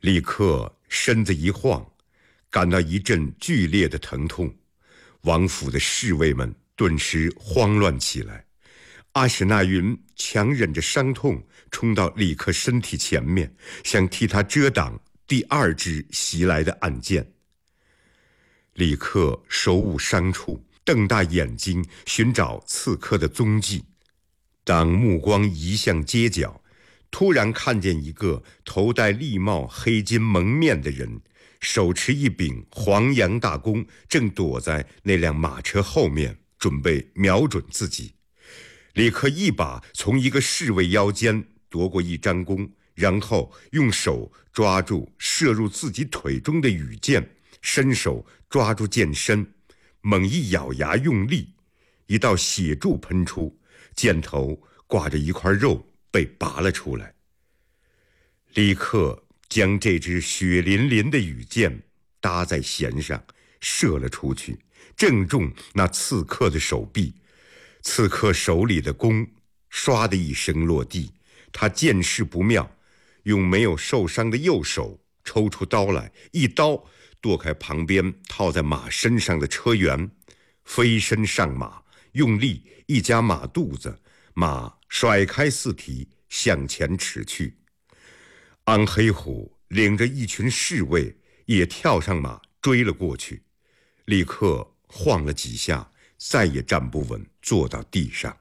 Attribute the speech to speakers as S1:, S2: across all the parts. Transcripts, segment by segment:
S1: 立刻身子一晃，感到一阵剧烈的疼痛。王府的侍卫们顿时慌乱起来。阿史那云强忍着伤痛，冲到李克身体前面，想替他遮挡第二支袭来的暗箭。李克手捂伤处，瞪大眼睛寻找刺客的踪迹。当目光移向街角，突然看见一个头戴笠帽、黑金蒙面的人，手持一柄黄杨大弓，正躲在那辆马车后面，准备瞄准自己。李克一把从一个侍卫腰间夺过一张弓，然后用手抓住射入自己腿中的羽箭，伸手抓住箭身，猛一咬牙用力，一道血柱喷出，箭头挂着一块肉被拔了出来。立刻将这支血淋淋的羽箭搭在弦上，射了出去，正中那刺客的手臂。刺客手里的弓唰的一声落地，他见势不妙，用没有受伤的右手抽出刀来，一刀剁开旁边套在马身上的车辕，飞身上马，用力一夹马肚子，马甩开四蹄向前驰去。安黑虎领着一群侍卫也跳上马追了过去。立刻晃了几下，再也站不稳，坐到地上。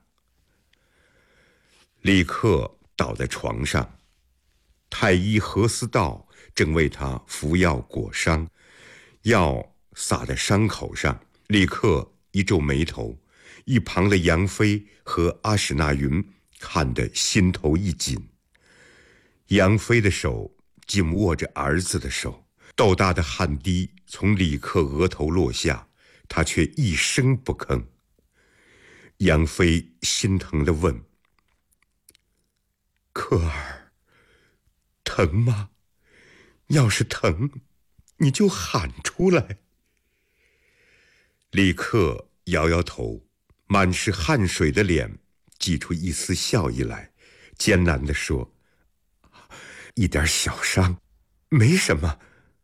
S1: 立刻倒在床上，太医何思道正为他服药裹伤，药洒在伤口上。立刻一皱眉头，一旁的杨妃和阿史那云看得心头一紧。杨妃的手紧握着儿子的手，豆大的汗滴从李克额头落下，他却一声不吭。杨妃心疼地问：克儿，疼吗？要是疼，你就喊出来。李克摇摇头，满是汗水的脸挤出一丝笑意来，艰难地说：一点小伤，没什么。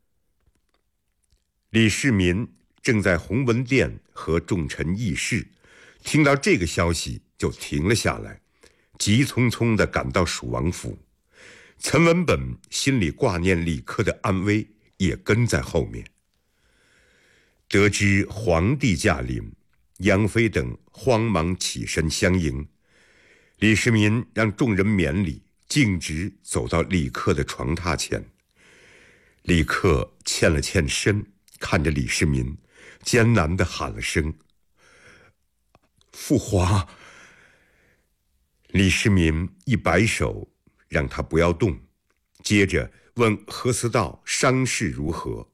S1: 李世民正在弘文殿和众臣议事，听到这个消息就停了下来，急匆匆地赶到蜀王府。岑文本心里挂念李克的安危，也跟在后面。得知皇帝驾临，杨妃等慌忙起身相迎。李世民让众人免礼，径直走到李克的床榻前。李克欠了欠身，看着李世民，艰难地喊了声：父皇。李世民一摆手，让他不要动，接着问何思道伤势如何。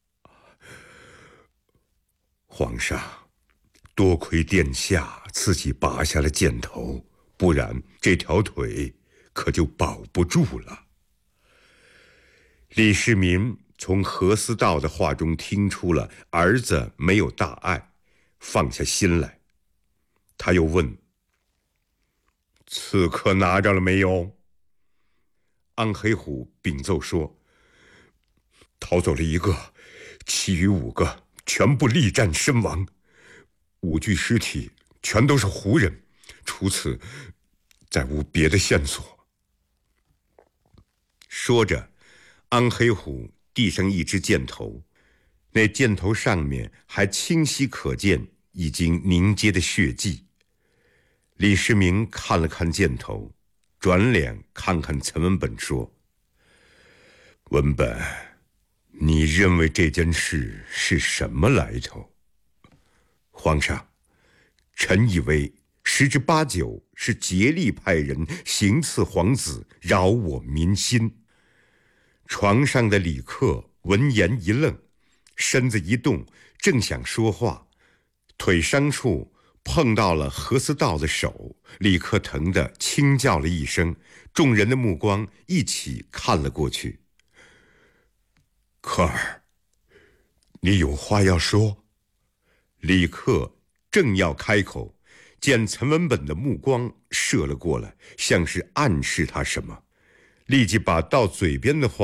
S1: 皇上，多亏殿下自己拔下了箭头，不然这条腿可就保不住了。李世民从何思道的话中听出了儿子没有大碍，放下心来。他又问：刺客拿着了没有？安黑虎禀奏说：逃走了一个，其余5个全部力战身亡，5具尸体全都是胡人，除此再无别的线索。说着，安黑虎递上一支箭头，那箭头上面还清晰可见已经凝结的血迹。李世民看了看箭头，转脸看看岑文本说：文本，你认为这件事是什么来头？皇上，臣以为10之8九是竭力派人行刺皇子，扰我民心。床上的李克闻言一愣，身子一动，正想说话，腿伤处碰到了何思道的手，李克疼得轻叫了一声，众人的目光一起看了过去。克儿，你有话要说？李克正要开口，见岑文本的目光射了过来，像是暗示他什么，立即把到嘴边的话